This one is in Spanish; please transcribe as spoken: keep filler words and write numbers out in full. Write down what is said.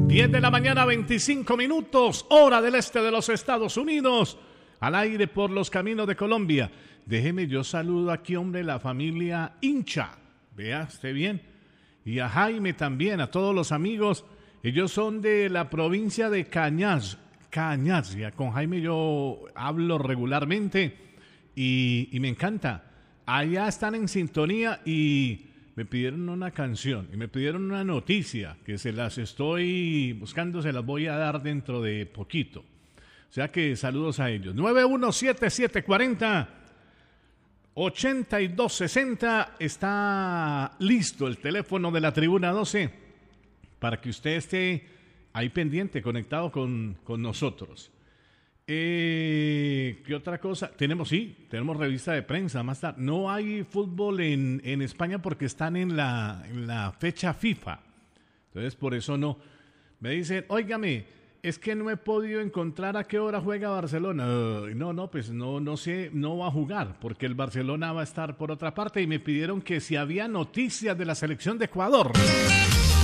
diez de la mañana, veinticinco minutos, hora del este de los Estados Unidos, al aire por los caminos de Colombia. Déjeme, yo saludo aquí, hombre, la familia Hincha, vea, esté bien, y a Jaime también, a todos los amigos. Ellos son de la provincia de Cañas, Cañas, ya con Jaime yo hablo regularmente y, y me encanta. Allá están en sintonía y me pidieron una canción y me pidieron una noticia que se las estoy buscando, se las voy a dar dentro de poquito. O sea que saludos a ellos. nueve uno siete, siete cuatro cero, ocho dos seis cero. Está listo el teléfono de la Tribuna doce para que usted esté ahí pendiente, conectado con, con nosotros. Eh, ¿Qué otra cosa? Tenemos, sí, tenemos revista de prensa más tarde. No hay fútbol en, en España porque están en la, en la fecha FIFA. Entonces, por eso no. Me dicen, óigame, es que no he podido encontrar a qué hora juega Barcelona. Uh, no, no, pues no, no sé, no va a jugar porque el Barcelona va a estar por otra parte y me pidieron que si había noticias de la selección de Ecuador.